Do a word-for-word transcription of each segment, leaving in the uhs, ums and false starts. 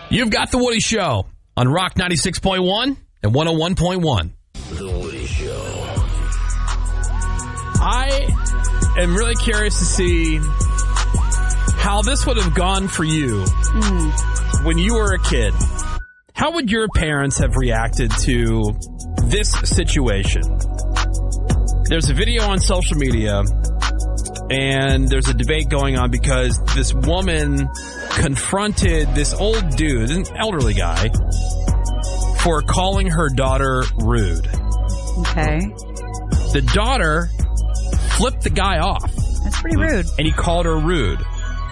You've got The Woody Show on Rock ninety-six point one and one oh one point one. The Woody Show. I am really curious to see how this would have gone for you mm. when you were a kid. How would your parents have reacted to this situation? There's a video on social media, and there's a debate going on because this woman confronted this old dude, an elderly guy, for calling her daughter rude. Okay. The daughter flipped the guy off. That's pretty rude. And he called her rude.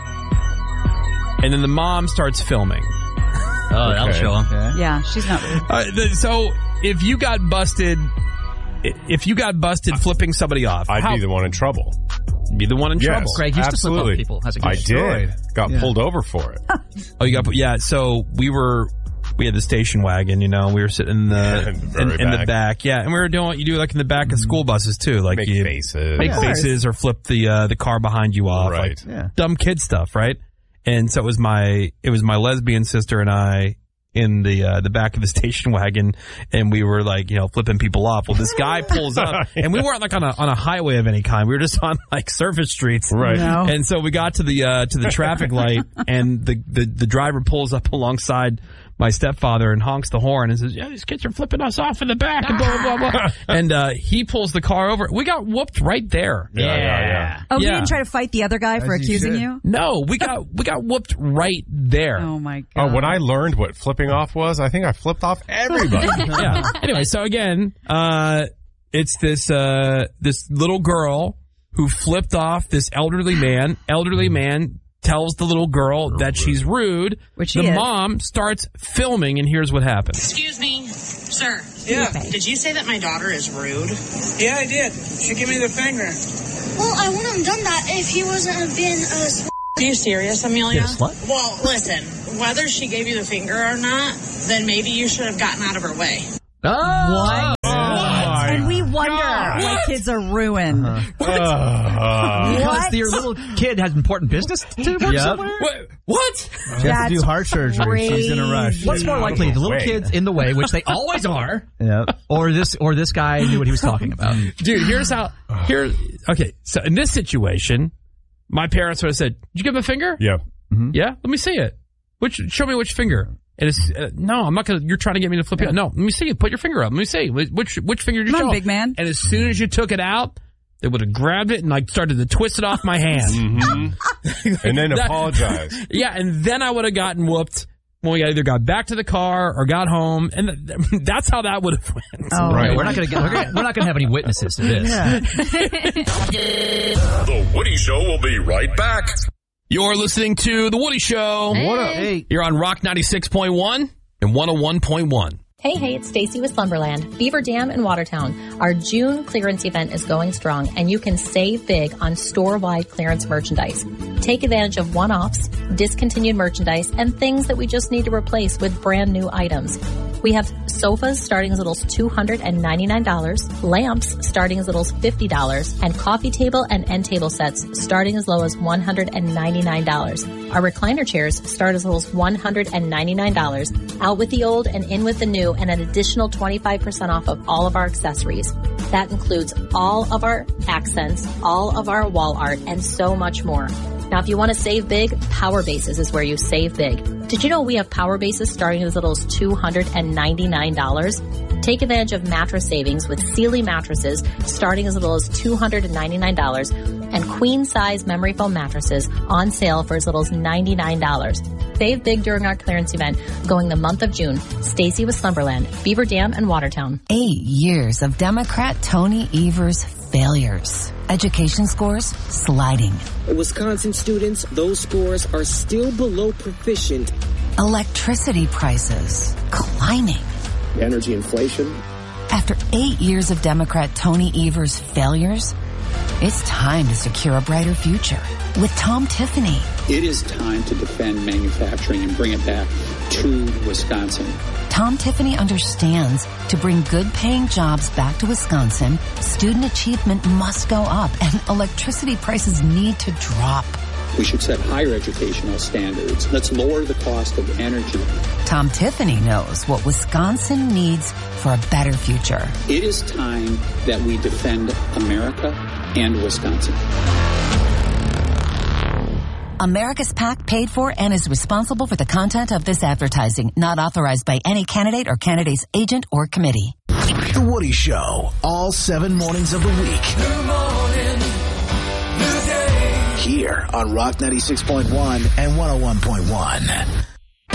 And then the mom starts filming. Oh, that'll okay. show him. Okay. Yeah, she's not rude. Uh, th- so if you got busted, if you got busted flipping somebody off, I'd how, be the one in trouble. Be the one in yes, trouble. Greg used absolutely. to flip off people. That's a good I story. did. Got Yeah. pulled over for it. Oh, you got yeah. So we were. We had the station wagon, you know, we were sitting in the, in, the in, in the back. back. Yeah. And we were doing what you do like in the back of school buses too. Like Make you faces. make Of faces or flip the, uh, the car behind you off. Right. Like Yeah. dumb kid stuff. Right. And so it was my, it was my lesbian sister and I in the, uh, the back of the station wagon, and we were like, you know, flipping people off. Well, this guy pulls up and we weren't like on a, on a highway of any kind. We were just on like surface streets. Right. No. And so we got to the, uh, to the traffic light, and the, the, the driver pulls up alongside my stepfather and honks the horn and says, yeah, these kids are flipping us off in the back and blah, blah, blah, blah. And, uh, he pulls the car over. We got whooped right there. Yeah, yeah, yeah. Oh, you Yeah. didn't try to fight the other guy for As you accusing should. you? No, we got, we got whooped right there. Oh, my God. Oh, when I learned what flipping off was, I think I flipped off everybody. Yeah. Anyway, so again, uh, it's this, uh, this little girl who flipped off this elderly man. Elderly man tells the little girl that she's rude. Which she the is. mom starts filming, and here's what happens. Excuse me, sir. Yeah. Did you say that my daughter is rude? Yeah, I did. She gave me the finger. Well, I wouldn't have done that if he wasn't have been a... Are you serious, Amelia? Yes, what? Well, listen, whether she gave you the finger or not, then maybe you should have gotten out of her way. Oh, What? Oh, my And we wonder God. why kids are ruined. Uh, Because What? your little kid has important business to work Yep. somewhere? What? What? She has to That's do heart surgery. She's in a rush. What's more likely, the little Wait. kid's in the way, which they always are, Yep. or this or this guy knew what he was talking about? Dude, here's how, here, okay, so in this situation, my parents would have said, did you give him a finger? yeah. Yeah? Let me see it. Which, show me which finger. And it's, uh, no, I'm not gonna, you're trying to get me to flip it out. No, let me see it. Put your finger up. Let me see. Which, which finger did you Come on, show? big man. And as soon as you took it out, they would have grabbed it and like started to twist it off my hand. Mm-hmm. And then That- apologize. Yeah, and then I would have gotten whooped when we either got back to the car or got home, and th- that's how that would have went. Oh, Right, we're not going to we're, gonna, we're not going to have any witnesses to this. The Woody Show will be right back. You're listening to The Woody Show. What up? Hey. You're on Rock ninety-six point one and one oh one point one. Hey, hey, it's Stacy with Slumberland, Beaver Dam in Watertown. Our June clearance event is going strong, and you can save big on store-wide clearance merchandise. Take advantage of one-offs, discontinued merchandise, and things that we just need to replace with brand new items. We have sofas starting as little as two hundred ninety-nine dollars, lamps starting as little as fifty dollars, and coffee table and end table sets starting as low as one hundred ninety-nine dollars. Our recliner chairs start as little as one hundred ninety-nine dollars. Out with the old and in with the new, and an additional twenty-five percent off of all of our accessories. That includes all of our accents, all of our wall art, and so much more. Now, if you want to save big, Power Bases is where you save big. Did you know we have Power Bases starting as little as two hundred ninety-nine dollars? Take advantage of mattress savings with Sealy mattresses starting as little as two hundred ninety-nine dollars, and queen-size memory foam mattresses on sale for as little as ninety-nine dollars. Save big during our clearance event going the month of June. Stacy with Slumberland, Beaver Dam, and Watertown. Eight years of Democrat Tony Evers' failures. Education scores sliding. Wisconsin students, those scores are still below proficient. Electricity prices climbing. Energy inflation. After eight years of Democrat Tony Evers' failures, it's time to secure a brighter future with Tom Tiffany. It is time to defend manufacturing and bring it back to Wisconsin. Tom Tiffany understands to bring good-paying jobs back to Wisconsin, student achievement must go up and electricity prices need to drop. We should set higher educational standards. Let's lower the cost of energy. Tom Tiffany knows what Wisconsin needs for a better future. It is time that we defend America and Wisconsin. America's PAC paid for and is responsible for the content of this advertising, not authorized by any candidate or candidate's agent or committee. The Woody Show, all seven mornings of the week. New morning, new day. Here on Rock ninety-six point one and one oh one point one.